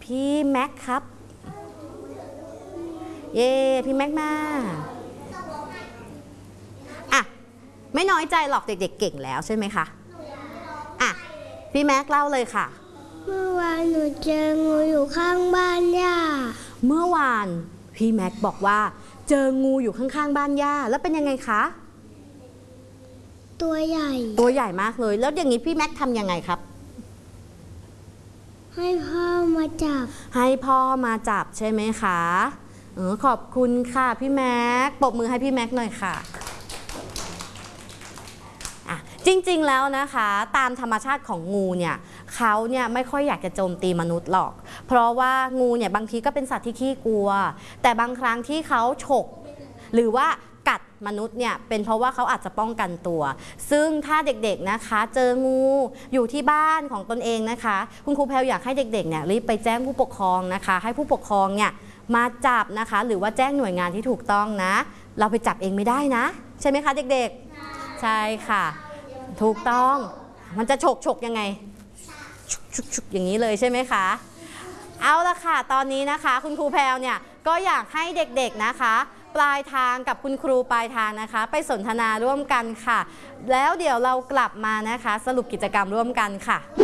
พี่แม็กครับเย้พี่แม็กมาอ่ะไม่น้อยใจหรอกเด็กๆเก่งแล้วใช่ไหมคะอ่ะพี่แม็กเล่าเลยค่ะเมื่อวานหนูเจองูอยู่ข้างบ้านย่าเมื่อวานพี่แม็กบอกว่าเจองูอยู่ข้างๆบ้านย่าแล้วเป็นยังไงคะตัวใหญ่มากเลยแล้วอย่างนี้พี่แม็กทำยังไงครับให้พ่อมาจับใช่ไหมคะขอบคุณค่ะพี่แม็กปรบมือให้พี่แม็กหน่อยค่ะจริงๆแล้วนะคะตามธรรมชาติของงูเนี่ยเขาเนี่ยไม่ค่อยอยากจะโจมตีมนุษย์หรอกเพราะว่างูเนี่ยบางทีก็เป็นสัตว์ที่ขี้กลัวแต่บางครั้งที่เขาฉกหรือว่ากัดมนุษย์เนี่ยเป็นเพราะว่าเขาอาจจะป้องกันตัวซึ่งถ้าเด็กๆนะคะเจองูอยู่ที่บ้านของตนเองนะคะคุณครูแพลวอยากให้เด็กๆเนี่ยรีบไปแจ้งผู้ปกครองนะคะให้ผู้ปกครองเนี่ยมาจับนะคะหรือว่าแจ้งหน่วยงานที่ถูกต้องนะเราไปจับเองไม่ได้นะใช่ไหมคะเด็กๆใช่ค่ะถูกต้องมันจะฉกยังไงชุกอย่างนี้เลยใช่ไหมคะเอาละค่ะตอนนี้นะคะคุณครูแพลวเนี่ยก็อยากให้เด็กๆนะคะปลายทางกับคุณครูปลายทางนะคะไปสนทนาร่วมกันค่ะแล้วเดี๋ยวเรากลับมานะคะสรุปกิจกรรมร่วมกันค่ะ